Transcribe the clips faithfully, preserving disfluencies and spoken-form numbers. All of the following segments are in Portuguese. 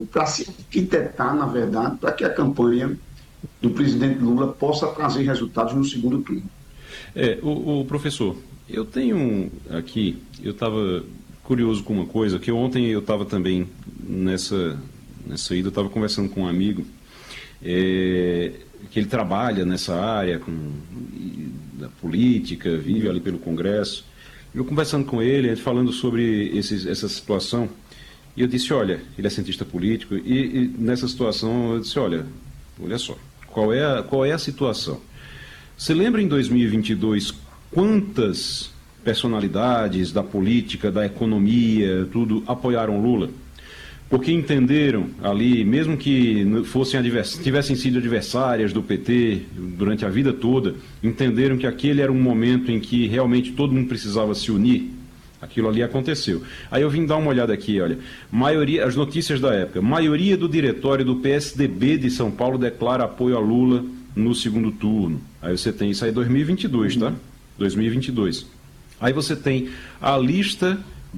para se arquitetar, na verdade, para que a campanha do presidente Lula possa trazer resultados no segundo turno. É, o, o professor, eu tenho aqui, eu estava curioso com uma coisa, que ontem eu estava também nessa, nessa ida, eu estava conversando com um amigo, é, que ele trabalha nessa área com, da política, vive ali pelo Congresso. Eu conversando com ele, a gente falando sobre esses, essa situação, e eu disse, olha, ele é cientista político, e, e nessa situação eu disse, olha, olha só, qual é a, qual é a situação? Você lembra em dois mil e vinte e dois quantas personalidades da política, da economia, tudo, apoiaram Lula? Porque entenderam ali, mesmo que fossem advers... tivessem sido adversárias do P T durante a vida toda, entenderam que aquele era um momento em que realmente todo mundo precisava se unir. Aquilo ali aconteceu. Aí eu vim dar uma olhada aqui, olha, maioria, as notícias da época, maioria do diretório do P S D B de São Paulo declara apoio a Lula no segundo turno. Aí você tem isso aí dois mil e vinte e dois, tá? dois mil e vinte e dois. Aí você tem a lista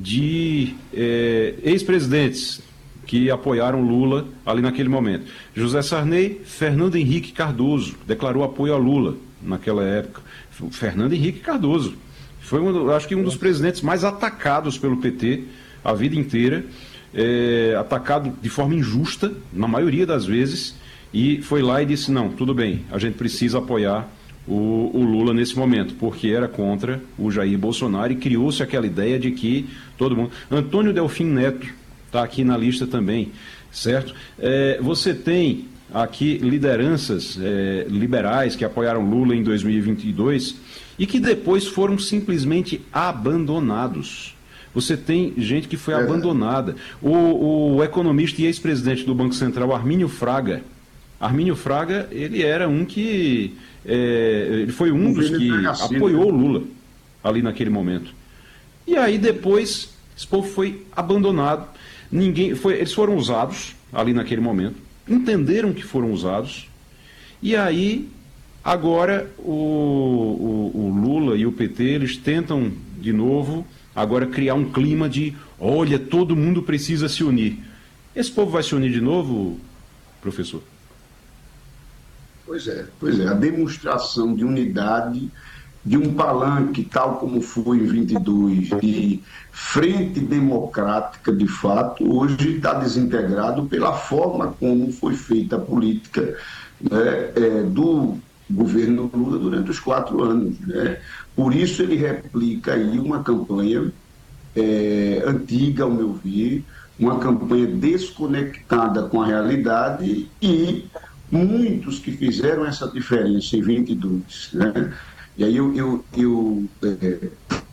de é, ex-presidentes que apoiaram Lula ali naquele momento. José Sarney, Fernando Henrique Cardoso, declarou apoio a Lula naquela época. Fernando Henrique Cardoso. Foi, um, acho que, um dos presidentes mais atacados pelo P T a vida inteira, é, atacado de forma injusta, na maioria das vezes, e foi lá e disse, não, tudo bem, a gente precisa apoiar o, o Lula nesse momento, porque era contra o Jair Bolsonaro e criou-se aquela ideia de que todo mundo... Antônio Delfim Neto está aqui na lista também, certo? É, você tem aqui lideranças é, liberais que apoiaram Lula em dois mil e vinte e dois e que depois foram simplesmente abandonados. Você tem gente que foi é. abandonada. O, o economista e ex-presidente do Banco Central, Armínio Fraga, Armínio Fraga, ele era um que... É, ele foi um dos que apoiou Lula ali naquele momento. E aí depois, esse povo foi abandonado. Ninguém, foi, eles foram usados ali naquele momento, entenderam que foram usados, e aí agora o, o, o Lula e o P T, eles tentam de novo agora criar um clima de, olha, todo mundo precisa se unir. Esse povo vai se unir de novo, professor? Pois é, pois é, a demonstração de unidade de um palanque, tal como foi em vinte e dois, de frente democrática, de fato, hoje está desintegrado pela forma como foi feita a política, né, é, do governo Lula durante os quatro anos. Né? Por isso ele replica aí uma campanha é, antiga, ao meu ver, uma campanha desconectada com a realidade, e muitos que fizeram essa diferença em vinte e dois, né? E aí eu, eu, eu é,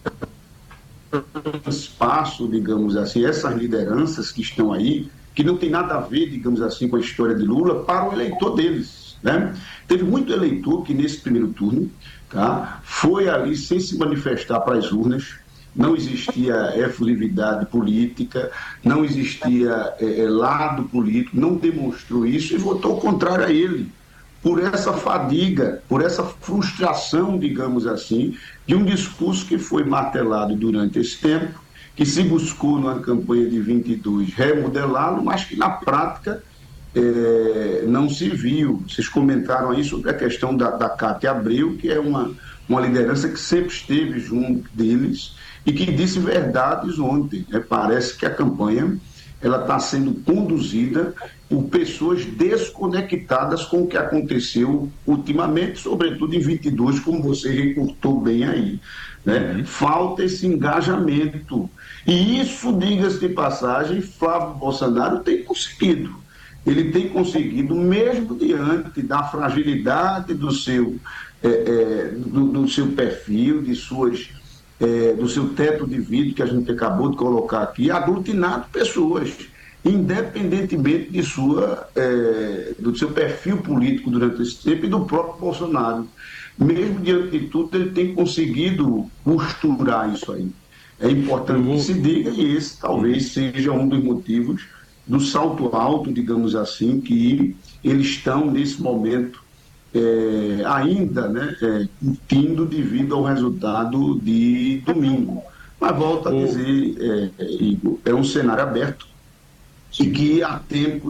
espaço, digamos assim, essas lideranças que estão aí, que não tem nada a ver, digamos assim, com a história de Lula, para o eleitor deles, né? Teve muito eleitor que nesse primeiro turno, tá, foi ali sem se manifestar para as urnas, não existia efusividade política, não existia é, lado político, não demonstrou isso e votou contrário a ele, por essa fadiga, por essa frustração, digamos assim, de um discurso que foi martelado durante esse tempo, que se buscou na campanha de vinte e dois remodelá-lo, mas que na prática é, não se viu. Vocês comentaram aí sobre a questão da, da Cátia Abreu, que é uma, uma liderança que sempre esteve junto deles e que disse verdades ontem. É, parece que a campanha ela está sendo conduzida por pessoas desconectadas com o que aconteceu ultimamente, sobretudo em vinte e dois, como você recortou bem aí. Né? Uhum. Falta esse engajamento. E isso, diga-se de passagem, Flávio Bolsonaro tem conseguido. Ele tem conseguido, mesmo diante da fragilidade do seu, é, é, do, do seu perfil, de suas... É, do seu teto de vidro que a gente acabou de colocar aqui, aglutinado pessoas, independentemente de sua, é, do seu perfil político durante esse tempo e do próprio Bolsonaro. Mesmo diante de tudo, ele tem conseguido costurar isso aí. É importante que se diga, e esse talvez seja um dos motivos do salto alto, digamos assim, que eles estão nesse momento É, ainda, né, é, tindo devido ao resultado de domingo. Mas volto a dizer, é, Igor, é um cenário aberto. e que há tempo